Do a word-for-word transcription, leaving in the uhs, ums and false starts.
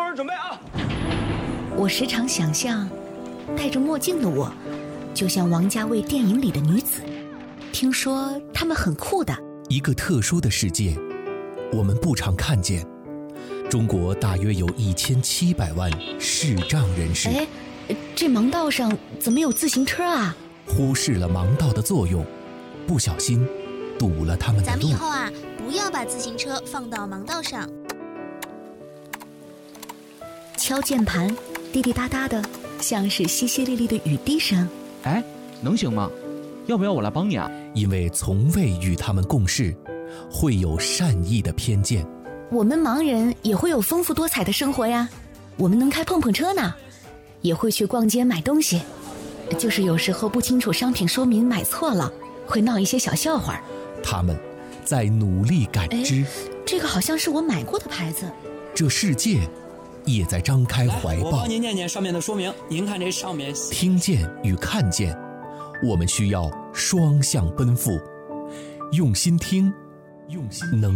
人准备啊！ 我时常想象，戴着墨镜的我，就像王家卫电影里的女子。听说她们很酷的。 一个特殊的世界，我们不常看见。中国大约有一千七百万视障人士。 哎，这盲道上怎么有自行车啊？ 忽视了盲道的作用，不小心堵了他们的路。 咱们以后啊，不要把自行车放到盲道上。 敲键盘，滴滴答答的，像是淅淅沥沥的雨滴声。 哎，能行吗？要不要我来帮你啊？ 因为从未与他们共事，会有善意的偏见。 我们盲人也会有丰富多彩的生活呀，我们能开碰碰车呢，也会去逛街买东西，就是有时候不清楚商品说明买错了，会闹一些小笑话。 他们在努力感知。 这个好像是我买过的牌子。 这世界也在张开怀抱。 我帮您念念上面的说明，您看这上面。 听见与看见，我们需要双向奔赴，用心听，用心能。